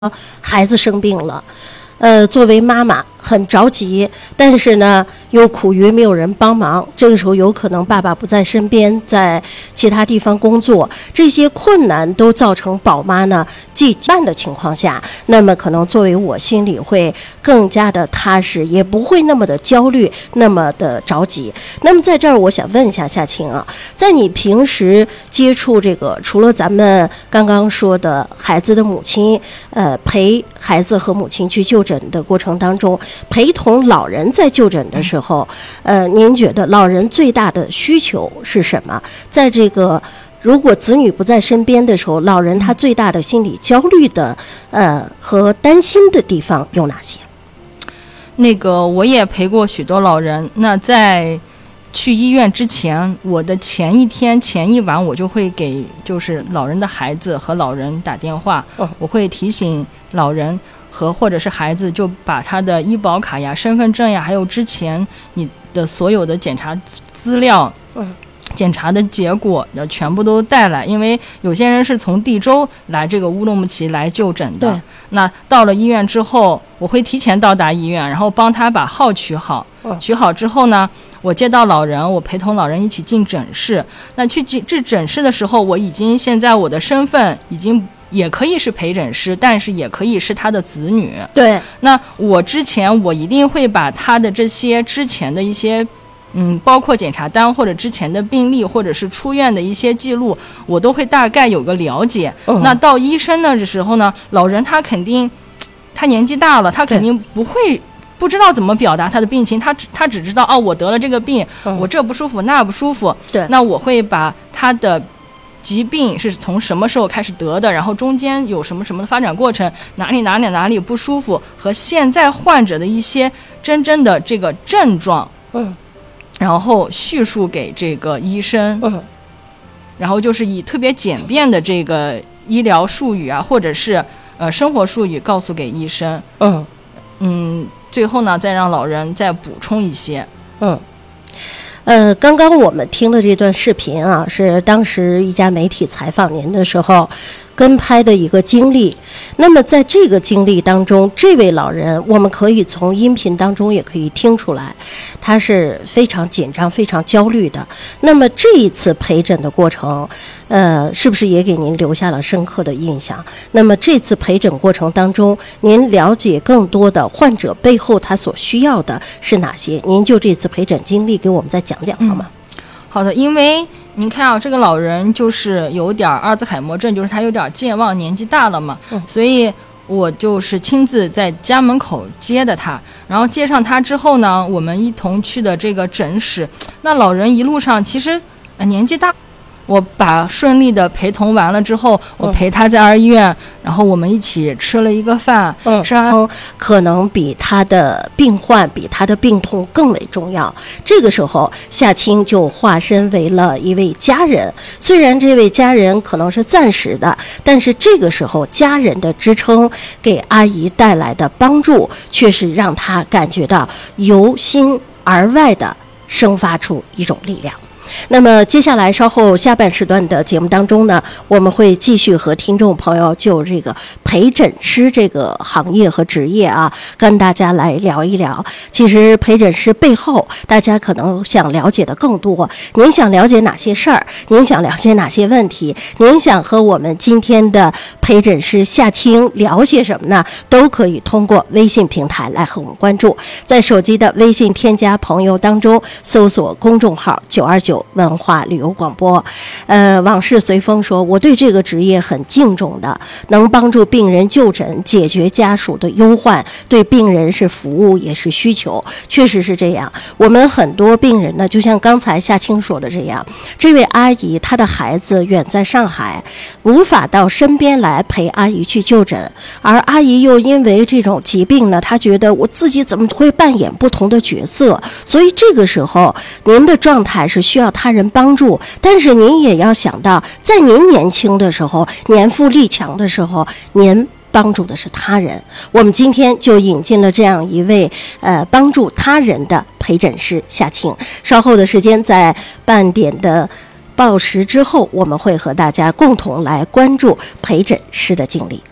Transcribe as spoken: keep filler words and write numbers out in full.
孩子生病了，呃，作为妈妈很着急，但是呢又苦于没有人帮忙，这个时候有可能爸爸不在身边，在其他地方工作，这些困难都造成宝妈呢忌惮的情况下，那么可能作为我心里会更加的踏实，也不会那么的焦虑，那么的着急。那么在这儿我想问一下夏青啊，在你平时接触这个除了咱们刚刚说的孩子的母亲呃陪孩子和母亲去就诊的过程当中，陪同老人在就诊的时候，呃，您觉得老人最大的需求是什么？在这个如果子女不在身边的时候，老人他最大的心理焦虑的呃和担心的地方有哪些？ 那个我也陪过许多老人，那在去医院之前，我的前一天前一晚我就会给就是老人的孩子和老人打电话，哦、我会提醒老人和或者是孩子，就把他的医保卡呀、身份证呀，还有之前你的所有的检查资料、嗯、检查的结果的全部都带来，因为有些人是从地州来这个乌鲁木齐来就诊的。那到了医院之后，我会提前到达医院，然后帮他把号取好。嗯、取好之后呢，我接到老人，我陪同老人一起进诊室。那去进这诊室的时候，我已经现在我的身份已经。也可以是陪诊师，但是也可以是他的子女。 对， 那我之前我一定会把他的这些之前的一些，嗯，包括检查单或者之前的病历或者是出院的一些记录，我都会大概有个了解。嗯、那到医生的时候呢，老人他肯定，他年纪大了，他肯定不会。不知道怎么表达他的病情，他他只知道哦，我得了这个病，嗯、我这不舒服那不舒服。 对， 那我会把他的疾病是从什么时候开始得的，然后中间有什么什么的发展过程，哪里哪里哪里不舒服，和现在患者的一些真正的这个症状，嗯，然后叙述给这个医生，嗯，然后就是以特别简便的这个医疗术语啊，或者是呃生活术语告诉给医生，嗯嗯，最后呢再让老人再补充一些，嗯。 呃，刚刚我们听的这段视频啊，是当时一家媒体采访您的时候跟拍的一个经历。那么在这个经历当中，这位老人我们可以从音频当中也可以听出来，他是非常紧张非常焦虑的。那么这一次陪诊的过程呃，是不是也给您留下了深刻的印象？那么这次陪诊过程当中，您了解更多的患者背后他所需要的是哪些？您就这次陪诊经历给我们再讲讲好吗？ 嗯、好的，因为您看啊，这个老人就是有点阿尔兹海默症，就是他有点健忘，年纪大了嘛，嗯、所以我就是亲自在家门口接的他，然后接上他之后呢，我们一同去的这个诊室。那老人一路上其实、呃、年纪大。我把顺利的陪同完了之后，我陪他在二医院，然后我们一起吃了一个饭。嗯，吃完可能比他的病患、比他的病痛更为重要。这个时候，夏青就化身为了一位家人。虽然这位家人可能是暂时的，但是这个时候家人的支撑给阿姨带来的帮助，却是让他感觉到由心而外的生发出一种力量。那么接下来稍后下半时段的节目当中呢，我们会继续和听众朋友就这个陪诊师这个行业和职业啊，跟大家来聊一聊。其实陪诊师背后大家可能想了解的更多，您想了解哪些事儿，您想了解哪些问题，您想和我们今天的陪诊师夏青聊些什么呢，都可以通过微信平台来和我们关注。在手机的微信添加朋友当中搜索公众号九二九文化旅游广播。呃，往事随风说，我对这个职业很敬重的，能帮助病人就诊，解决家属的忧患，对病人是服务也是需求，确实是这样。我们很多病人呢，就像刚才夏青说的这样，这位阿姨她的孩子远在上海，无法到身边来陪阿姨去就诊，而阿姨又因为这种疾病呢，她觉得我自己怎么会扮演不同的角色，所以这个时候您的状态是需要他人帮助，但是您也要想到，在您年轻的时候，年富力强的时候，您帮助的是他人。我们今天就引进了这样一位呃帮助他人的陪诊师夏青。稍后的时间，在半点的报时之后，我们会和大家共同来关注陪诊师的经历。